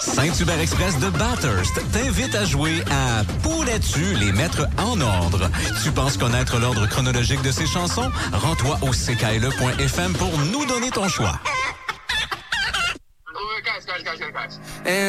Saint-Hubert Express de Bathurst t'invite à jouer à Pourrais-tu les mettre en ordre? Tu penses connaître l'ordre chronologique de ces chansons? Rends-toi au ckle.fm pour nous donner ton choix. Guys.